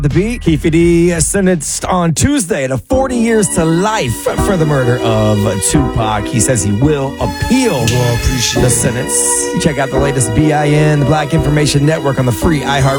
The Beat. Keefe D sentenced on Tuesday to 40 years to life for the murder of Tupac. He says he will appeal the sentence. Check out the latest BIN, the Black Information Network, on the free iHeart